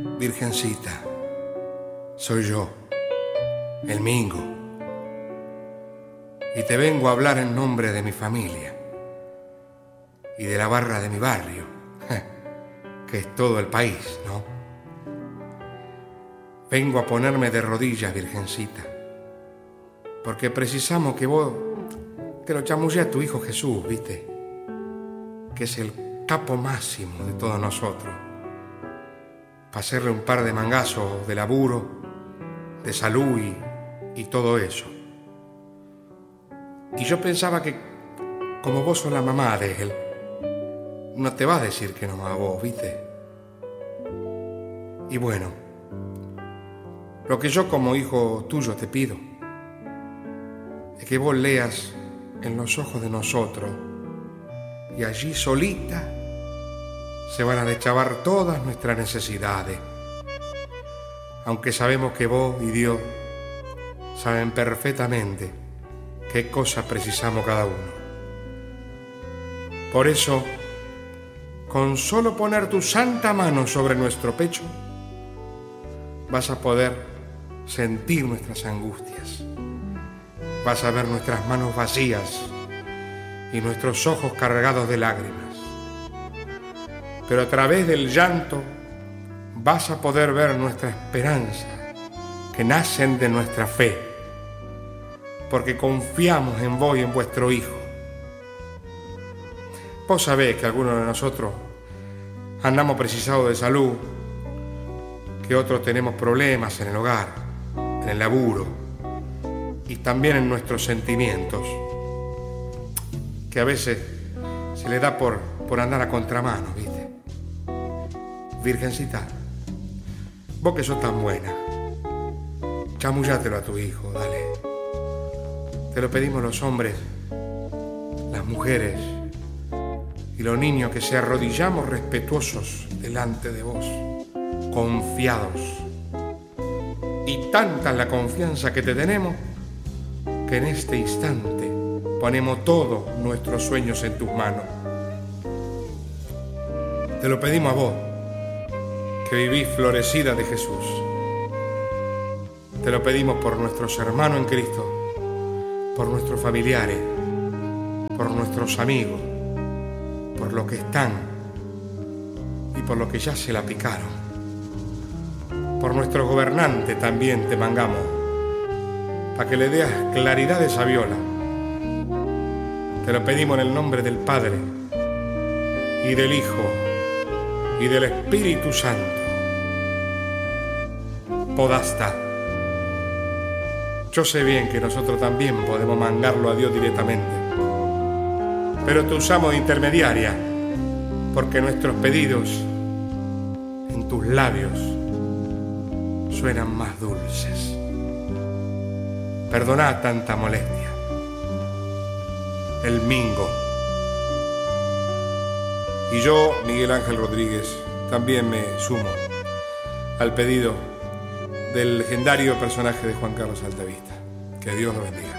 Virgencita, soy yo, el Mingo, y te vengo a hablar en nombre de mi familia y de la barra de mi barrio, que es todo el país, ¿no? Vengo a ponerme de rodillas, Virgencita, porque precisamos que vos te lo chamullé a tu hijo Jesús, ¿viste? Que es el capo máximo de todos nosotros, para hacerle un par de mangazos de laburo, de salud y todo eso. Y yo pensaba que, como vos sos la mamá de él, no te va a decir que no a vos, ¿viste? Y bueno, lo que yo como hijo tuyo te pido es que vos leas en los ojos de nosotros y allí solita se van a deschavar todas nuestras necesidades, aunque sabemos que vos y Dios saben perfectamente qué cosa precisamos cada uno. Por eso, con solo poner tu santa mano sobre nuestro pecho, vas a poder sentir nuestras angustias, vas a ver nuestras manos vacías y nuestros ojos cargados de lágrimas. Pero a través del llanto vas a poder ver nuestra esperanza, que nacen de nuestra fe, porque confiamos en vos y en vuestro Hijo. Vos sabés que algunos de nosotros andamos precisados de salud, que otros tenemos problemas en el hogar, en el laburo y también en nuestros sentimientos, que a veces se le da por andar a contramano, ¿viste? Virgencita, vos que sos tan buena, chamullátelo a tu hijo, dale. Te lo pedimos los hombres, las mujeres y los niños, que se arrodillamos respetuosos delante de vos, confiados. Y tanta es la confianza que te tenemos, que en este instante ponemos todos nuestros sueños en tus manos. Te lo pedimos a vos, que vivís florecida de Jesús. Te lo pedimos por nuestros hermanos en Cristo, por nuestros familiares, por nuestros amigos, por los que están y por los que ya se la picaron. Por nuestro gobernante también te mangamos, para que le des claridad a esa viola. Te lo pedimos en el nombre del Padre y del Hijo y del Espíritu Santo. Podasta. Yo sé bien que nosotros también podemos mandarlo a Dios directamente, pero te usamos de intermediaria, porque nuestros pedidos en tus labios suenan más dulces. Perdona tanta molestia. El Mingo. Y yo, Miguel Ángel Rodríguez, también me sumo al pedido del legendario personaje de Juan Carlos Altavista. Que Dios lo bendiga.